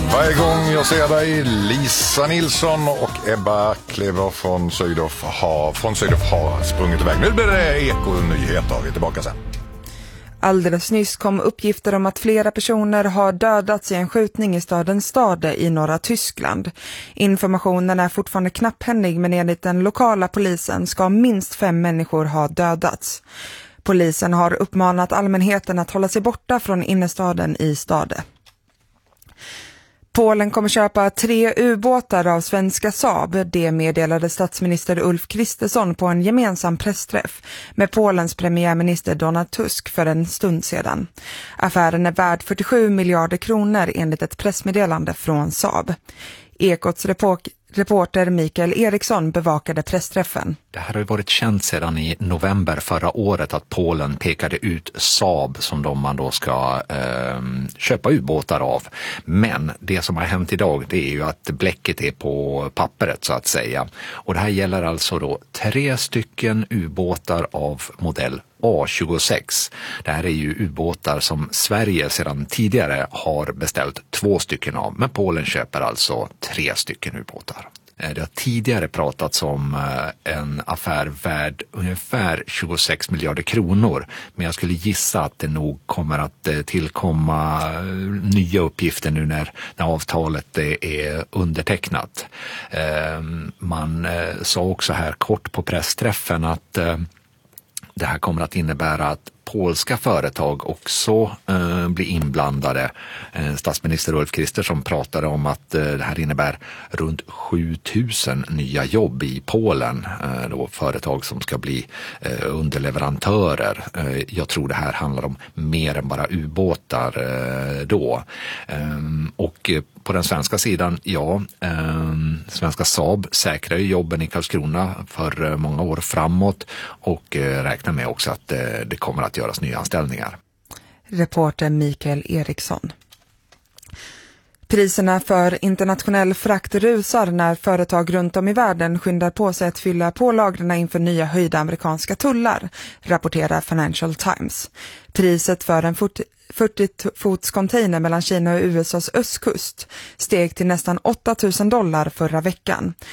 Varje gång jag ser dig, Lisa Nilsson och Ebba Klever från Sydoff har sprungit iväg. Nu blir det Eko-nyheter. Vi är tillbaka sen. Alldeles nyss kom uppgifter om att flera personer har dödats i en skjutning i staden Stade i norra Tyskland. Informationen är fortfarande knapphändig, men enligt den lokala polisen ska minst 5 människor ha dödats. Polisen har uppmanat allmänheten att hålla sig borta från innerstaden i Stade. Polen kommer köpa 3 ubåtar av svenska Saab. Det meddelade statsminister Ulf Kristersson på en gemensam pressträff med Polens premiärminister Donald Tusk för en stund sedan. Affären är värd 47 miljarder kronor enligt ett pressmeddelande från Saab. Ekots reporter Mikael Eriksson bevakade pressträffen. Det här har ju varit känt sedan i november förra året att Polen pekade ut Saab som man då ska köpa ubåtar av. Men det som har hänt idag, det är ju att bläcket är på pappret så att säga. Och det här gäller alltså då 3 stycken ubåtar av modell A26. Det här är ju ubåtar som Sverige sedan tidigare har beställt 2 stycken av. Men Polen köper alltså 3 stycken ubåtar. Det har tidigare pratats om en affär värd ungefär 26 miljarder kronor. Men jag skulle gissa att det nog kommer att tillkomma nya uppgifter nu när avtalet är undertecknat. Man sa också här kort på pressträffen att det här kommer att innebära att polska företag också blir inblandade. Statsminister Ulf Kristersson pratade om att det här innebär runt 7000 nya jobb i Polen. Då företag som ska bli underleverantörer. Jag tror det här handlar om mer än bara ubåtar då. Och på den svenska sidan, svenska Saab säkrar ju jobben i Karlskrona för många år framåt och räknar med också att det kommer att göras nya anställningar. Reporter Mikael Eriksson. Priserna för internationell frakt rusar när företag runt om i världen skyndar på sig att fylla på lagren inför nya höjda amerikanska tullar, rapporterar Financial Times. Priset för en 40-fots container mellan Kina och USAs östkust steg till nästan $8,000 förra veckan.